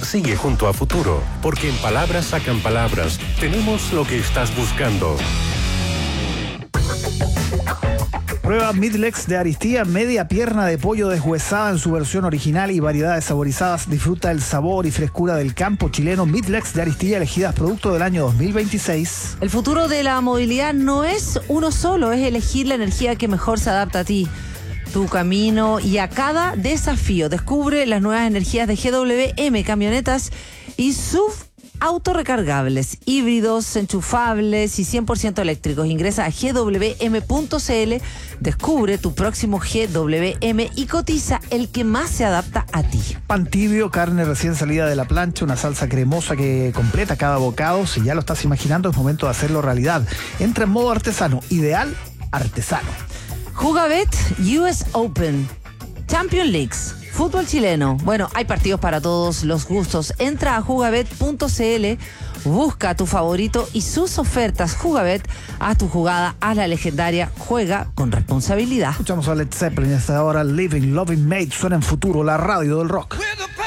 Sigue junto a Futuro, porque en Palabras Sacan Palabras tenemos lo que estás buscando. Prueba Midlex de Aristía, media pierna de pollo deshuesada en su versión original y variedades saborizadas. Disfruta el sabor y frescura del campo chileno. Midlex de Aristía, elegidas producto del año 2026. El futuro de la movilidad no es uno solo, es elegir la energía que mejor se adapta a ti, tu camino y a cada desafío. Descubre las nuevas energías de GWM, camionetas y SUV autorrecargables, híbridos, enchufables y 100% eléctricos. Ingresa a gwm.cl, descubre tu próximo GWM y cotiza el que más se adapta a ti. Pan tibio, carne recién salida de la plancha, una salsa cremosa que completa cada bocado. Si ya lo estás imaginando, es momento de hacerlo realidad. Entra en modo artesano, ideal artesano. Jugabet US Open, Champions Leagues, fútbol chileno. Bueno, hay partidos para todos los gustos. Entra a jugabet.cl, busca a tu favorito y sus ofertas. Jugabet, haz tu jugada, haz la legendaria, juega con responsabilidad. Escuchamos a Led Zeppelin esta hora. Living, Loving Mate, suena en Futuro, la radio del rock.